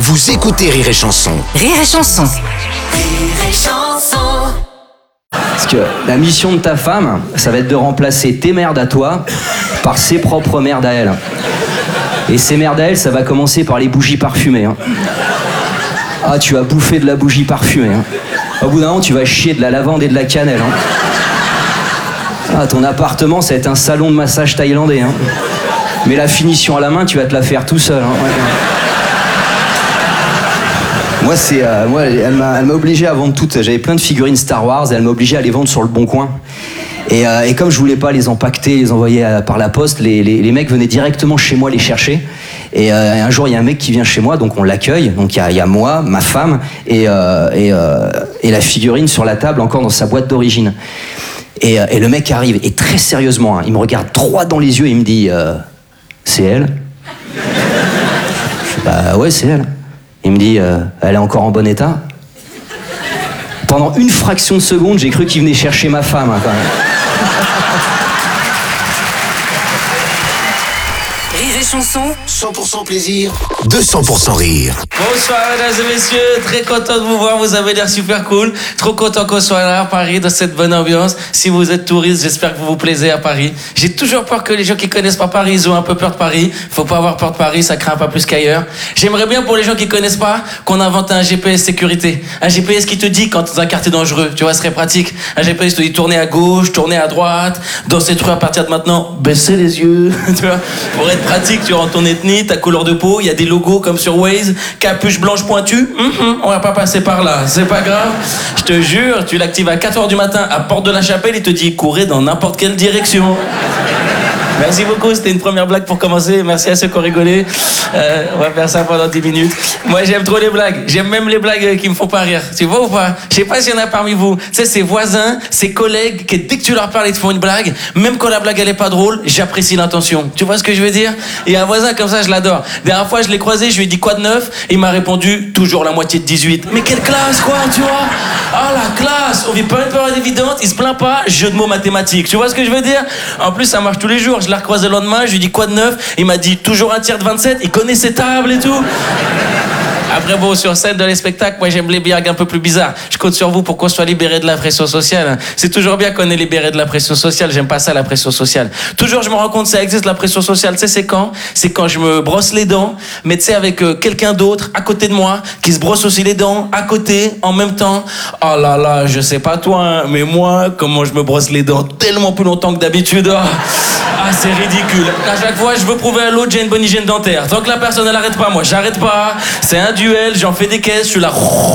Vous écoutez Rire et Chanson. Rire et Chanson. Rire et Chanson. Parce que la mission de ta femme, ça va être de remplacer tes merdes à toi par ses propres merdes à elle. Et ces merdes à elle, ça va commencer par les bougies parfumées. Ah, tu vas bouffer de la bougie parfumée. Au bout d'un moment, tu vas chier de la lavande et de la cannelle. Ah, ton appartement, ça va être un salon de massage thaïlandais. Mais la finition à la main, tu vas te la faire tout seul. Moi, elle m'a obligé à vendre toutes. J'avais plein de figurines Star Wars et elle m'a obligé à les vendre sur le Bon Coin. Et comme je voulais pas les empaqueter, les envoyer par la poste, les mecs venaient directement chez moi les chercher. Et un jour, il y a un mec qui vient chez moi, donc on l'accueille. Donc il y a moi, ma femme et la figurine sur la table, encore dans sa boîte d'origine. Et le mec arrive, et très sérieusement, il me regarde droit dans les yeux et il me dit c'est elle? Je dis, bah ouais, c'est elle. Il me dit elle est encore en bon état? Pendant une fraction de seconde, j'ai cru qu'il venait chercher ma femme, quand même. Rire et Chanson. 100% plaisir, 200% rire. Bonsoir mesdames et messieurs, très content de vous voir, vous avez l'air super cool. Trop content qu'on soit là à Paris, dans cette bonne ambiance. Si vous êtes touriste, j'espère que vous vous plaisez à Paris. J'ai toujours peur que les gens qui connaissent pas Paris, ils ont un peu peur de Paris. Faut pas avoir peur de Paris, ça craint pas plus qu'ailleurs. J'aimerais bien pour les gens qui connaissent pas, qu'on invente un GPS sécurité. Un GPS qui te dit quand t'es dans un quartier dangereux, tu vois, ce serait pratique. Un GPS qui te dit tournez à gauche, tournez à droite, dans cette rue à partir de maintenant, baissez les yeux, tu vois. Pour être pratique, tu rentres ton ethnie, ta couleur de peau, il y a des logos comme sur Waze, capuche blanche pointue, on va pas passer par là, c'est pas grave. Je te jure, tu l'actives à 4h du matin à Porte de la Chapelle, il te dit courez dans n'importe quelle direction. Merci beaucoup, c'était une première blague pour commencer. Merci à ceux qui ont rigolé. On va faire ça pendant 10 minutes. Moi, j'aime trop les blagues. J'aime même les blagues qui me font pas rire. Tu vois ou pas? Je sais pas s'il y en a parmi vous. Tu sais, ces voisins, ces collègues, qui dès que tu leur parles, ils te font une blague. Même quand la blague, elle est pas drôle, j'apprécie l'intention. Tu vois ce que je veux dire? Il y a un voisin comme ça, je l'adore. Dernière fois, je l'ai croisé, je lui ai dit quoi de neuf? Il m'a répondu, toujours la moitié de 18. Mais quelle classe, quoi, tu vois? Ah, la classe! On vit pas une période évidente, il se plaint pas, jeu de mots mathématiques. Tu vois ce que je veux dire? En plus, ça marche tous les jours. Je l'ai recroisé le lendemain, je lui dis quoi de neuf? Il m'a dit toujours un tiers de 27, il connaît ses tables et tout. Après bon, sur scène, dans les spectacles, moi j'aime les blagues un peu plus bizarres. Je compte sur vous pour qu'on soit libéré de la pression sociale. C'est toujours bien qu'on est libéré de la pression sociale. J'aime pas ça, la pression sociale. Toujours je me rends compte, ça existe la pression sociale. Tu sais c'est quand? C'est quand je me brosse les dents, mais tu sais avec quelqu'un d'autre à côté de moi, qui se brosse aussi les dents, à côté, en même temps. Oh là là, je sais pas toi, hein, mais moi, comment je me brosse les dents tellement plus longtemps que d'habitude. Ah, c'est ridicule. À chaque fois, je veux prouver à l'autre, j'ai une bonne hygiène dentaire. Tant que la personne, elle arrête pas, moi, j'arrête pas. C'est un duel, j'en fais des caisses, je suis là.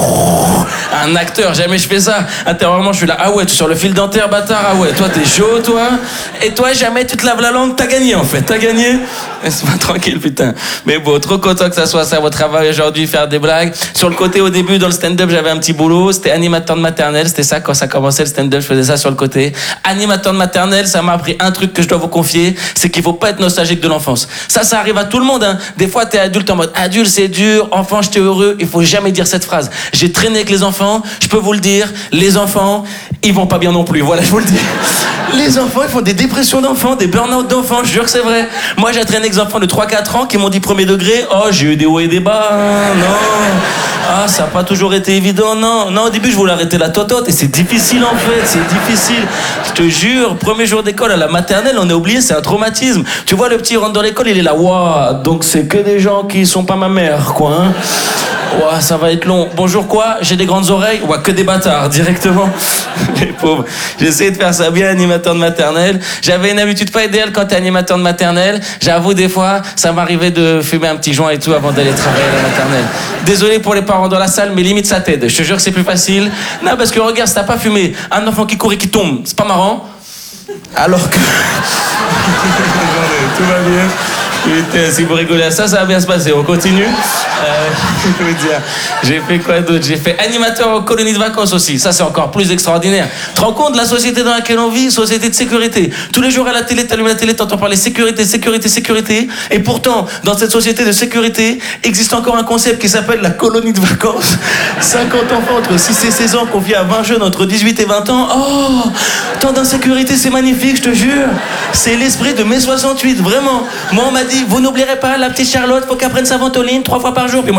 Un acteur, jamais je fais ça. Intérieurement, je suis là. Ah ouais, tu es sur le fil dentaire, bâtard. Ah ouais, toi, t'es chaud, toi. Et toi, jamais tu te laves la langue, t'as gagné, en fait. T'as gagné. Laisse-moi tranquille, putain. Mais bon, trop content que ça soit ça, votre travail aujourd'hui, faire des blagues. Sur le côté, au début, dans le stand-up, j'avais un petit boulot. C'était animateur de maternelle. C'était ça, quand ça commençait le stand-up, je faisais ça sur le côté. Animateur de maternelle, ça m'a appris un truc que je dois vous confier, c'est qu'il faut pas être nostalgique de l'enfance. Ça arrive à tout le monde, hein. Des fois, t'es adulte en mode adulte, c'est dur, enfant, j'étais heureux. Il faut jamais dire cette phrase. J'ai traîné avec les enfants, je peux vous le dire, les enfants, ils vont pas bien non plus. Voilà, je vous le dis. Les enfants, ils font des dépressions d'enfants, des burn-out d'enfants, je jure que c'est vrai. Moi, j'ai traîné avec des enfants de 3-4 ans qui m'ont dit premier degré, oh, j'ai eu des hauts et des bas, non. Ah, ça n'a pas toujours été évident, non. Non, au début, je voulais arrêter la totote et c'est difficile en fait, c'est difficile. Je te jure, premier jour d'école à la maternelle, on est oublié, c'est un traumatisme. Tu vois, le petit rentre dans l'école, il est là, waouh, donc c'est que des gens qui sont pas ma mère, quoi, hein. Ouah, ça va être long. Bonjour quoi? J'ai des grandes oreilles? Ouah, que des bâtards, directement. Les pauvres. J'essaie de faire ça bien, animateur de maternelle. J'avais une habitude pas idéale quand t'es animateur de maternelle. J'avoue, des fois, ça m'arrivait de fumer un petit joint et tout avant d'aller travailler à la maternelle. Désolé pour les parents dans la salle, mais limite ça t'aide. Je te jure que c'est plus facile. Non, parce que regarde, si t'as pas fumé, un enfant qui court et qui tombe, c'est pas marrant. Alors que... Tout va bien. Putain, si vous rigolez à ça, ça va bien se passer. On continue. Je veux dire, j'ai fait quoi d'autre? J'ai fait animateur en colonie de vacances aussi. Ça, c'est encore plus extraordinaire. Tu te rends compte de la société dans laquelle on vit? Société de sécurité. Tous les jours à la télé, t'allumes la télé, t'entends parler sécurité, sécurité, sécurité. Et pourtant, dans cette société de sécurité, existe encore un concept qui s'appelle la colonie de vacances. 50 enfants entre 6 et 16 ans confiés à 20 jeunes entre 18 et 20 ans. Oh, tant d'insécurité, c'est magnifique, je te jure. C'est l'esprit de mai 68, vraiment. Moi, on m'a dit, vous n'oublierez pas la petite Charlotte, faut qu'elle prenne sa ventoline 3 fois par jour. Puis moi,